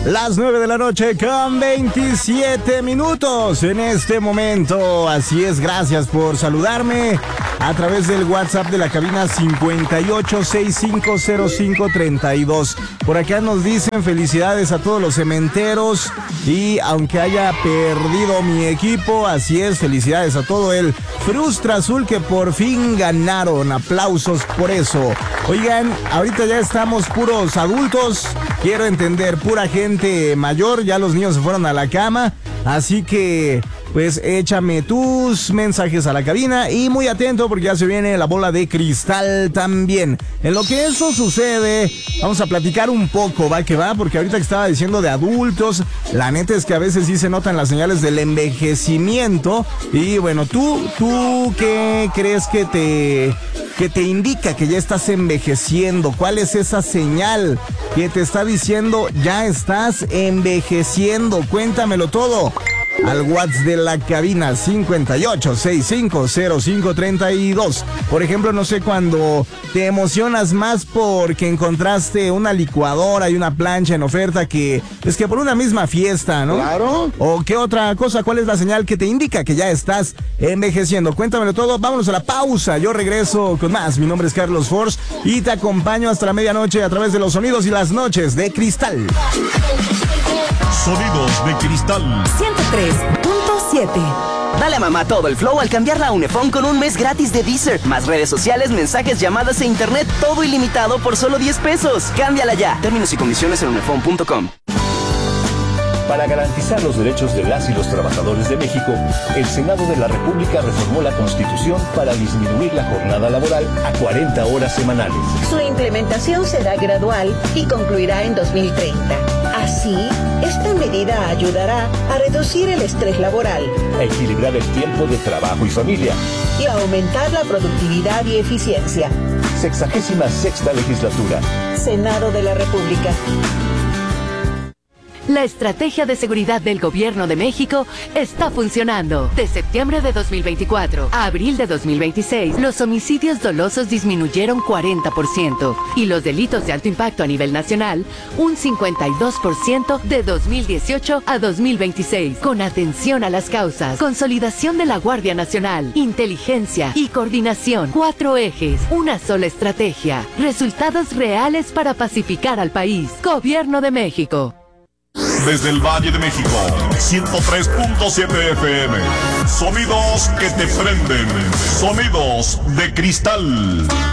Las 9 de la noche con 27 minutos en este momento. Así es, gracias por saludarme a través del WhatsApp de la cabina 58650532. Por acá nos dicen felicidades a todos los cementeros y aunque haya perdido mi equipo, así es, felicidades a todo el Frustra Azul que por fin ganaron. Aplausos por eso. Oigan, ahorita ya estamos puros adultos, quiero entender, pura gente mayor, ya los niños se fueron a la cama, así que pues échame tus mensajes a la cabina y muy atento porque ya se viene la bola de cristal también. En lo que eso sucede, vamos a platicar un poco, va que va, porque ahorita que estaba diciendo de adultos, la neta es que a veces sí se notan las señales del envejecimiento y bueno, ¿tú qué crees que te indica que ya estás envejeciendo? ¿Cuál es esa señal que te está diciendo ya estás envejeciendo? Cuéntamelo todo al WhatsApp de la cabina 58650532. Por ejemplo, no sé, cuando te emocionas más porque encontraste una licuadora y una plancha en oferta que es que por una misma fiesta, ¿no? Claro. ¿O qué otra cosa? ¿Cuál es la señal que te indica que ya estás envejeciendo? Cuéntamelo todo. Vámonos a la pausa. Yo regreso con más. Mi nombre es Carlos Force y te acompaño hasta la medianoche a través de los sonidos y las noches de cristal. Sonidos de cristal 103.7. Dale a mamá todo el flow al cambiarla a Unifón con un mes gratis de Deezer, más redes sociales, mensajes, llamadas e internet, todo ilimitado por solo 10 pesos. Cámbiala ya. Términos y condiciones en unifón.com. Para garantizar los derechos de las y los trabajadores de México, el Senado de la República reformó la Constitución para disminuir la jornada laboral a 40 horas semanales. Su implementación será gradual y concluirá en 2030. Así, esta medida ayudará a reducir el estrés laboral, A equilibrar el tiempo de trabajo y familia. y a aumentar la productividad y eficiencia. 66ª legislatura. Senado de la República. La estrategia de seguridad del Gobierno de México está funcionando. De septiembre de 2024 a abril de 2026, los homicidios dolosos disminuyeron 40% y los delitos de alto impacto a nivel nacional un 52% de 2018 a 2026. Con atención a las causas, consolidación de la Guardia Nacional, inteligencia y coordinación. 4 ejes, una sola estrategia. Resultados reales para pacificar al país. Gobierno de México. desde el Valle de México, 103.7 FM. Sonidos que te prenden, sonidos de cristal.